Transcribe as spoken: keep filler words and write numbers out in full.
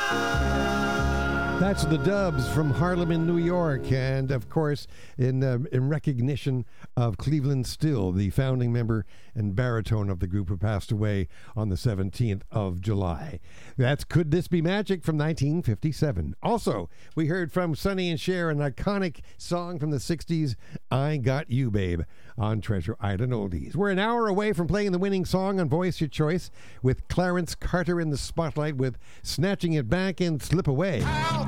That's the Dubs from Harlem in New York, and of course in uh, in recognition of Cleveland Still, the founding member and baritone of the group who passed away on the seventeenth of July. That's Could This Be Magic from nineteen fifty-seven. Also, we heard from Sonny and Cher an iconic song from the sixties, I Got You Babe, on Treasure Island Oldies. We're an hour away from playing the winning song on Voice Your Choice with Clarence Carter in the spotlight with Snatching It Back and Slip Away. I'll